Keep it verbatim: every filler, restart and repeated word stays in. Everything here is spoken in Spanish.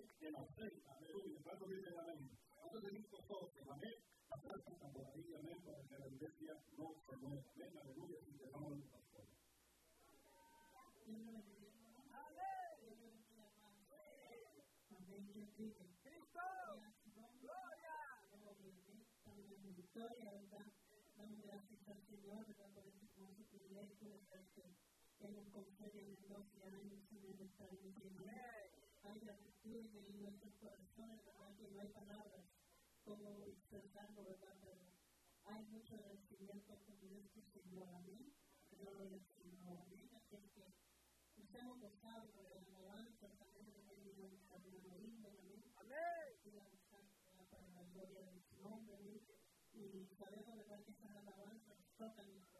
que la fe, aleluya, cuando dice amén. Entonces digo todos que amén, hasta por ahí, amén, para que la iglesia no se mueva. Amén, aleluya, y te damos el pastor. Amén. Cristo, gloria. Victoria, ¿verdad? Damos gracias al Señor, ¿verdad? Por este hermoso privilegio, ¿verdad? Que nos concede en doce años, Señor, estar en el cielo. Hay gratitud en nuestros corazones, ¿verdad? Que no hay palabras como expresarlo, ¿verdad? Pero hay mucho agradecimiento por nuestro Señor, amén. Gloria al Señor, amén. Así que nos hemos gozado por el alabanza, también de la vida de nuestra hermana Linda, amén. Amén. Y la para la gloria de su nombre, amén. Y sabemos, ¿verdad? Que esas alabanzas tocan